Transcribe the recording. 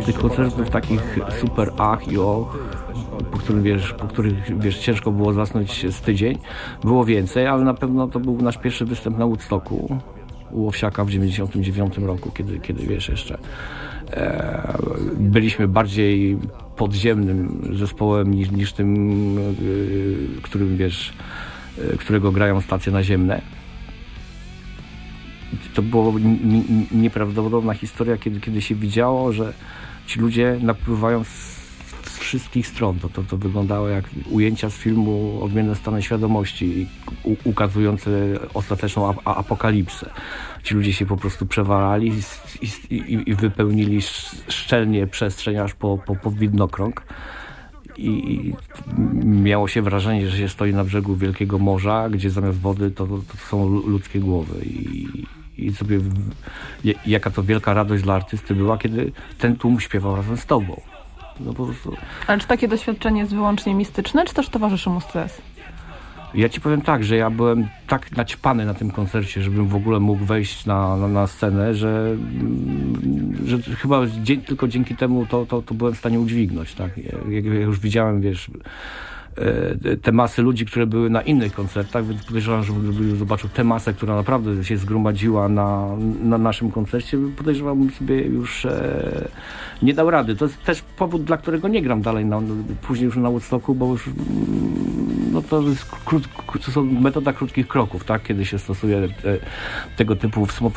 tych koncertów takich super ach i och, po których ciężko było zasnąć z tydzień, było więcej, ale na pewno to był nasz pierwszy występ na Woodstocku u Owsiaka w 99 roku, kiedy jeszcze byliśmy bardziej podziemnym zespołem niż tym, którego grają stacje naziemne. To była nieprawdopodobna historia, kiedy się widziało, że ci ludzie napływają z wszystkich stron. To wyglądało jak ujęcia z filmu Odmienne stany świadomości ukazujące ostateczną apokalipsę. Ci ludzie się po prostu przewalali i wypełnili szczelnie przestrzeń aż po widnokrąg. I miało się wrażenie, że się stoi na brzegu wielkiego morza, gdzie zamiast wody to są ludzkie głowy. I sobie jaka to wielka radość dla artysty była, kiedy ten tłum śpiewał razem z tobą. No po prostu. Ale czy takie doświadczenie jest wyłącznie mistyczne, czy też towarzyszy mu stres? Ja ci powiem tak, że ja byłem tak naćpany na tym koncercie, żebym w ogóle mógł wejść na scenę, że chyba tylko dzięki temu to byłem w stanie udźwignąć. Tak? Jak już widziałem, te masy ludzi, które były na innych koncertach, więc podejrzewam, że gdyby zobaczył tę masę, która naprawdę się zgromadziła na naszym koncercie, podejrzewam sobie już nie dał rady. To jest też powód, dla którego nie gram dalej później już na Woodstocku, bo już to jest metoda krótkich kroków, tak? Kiedy się stosuje tego typu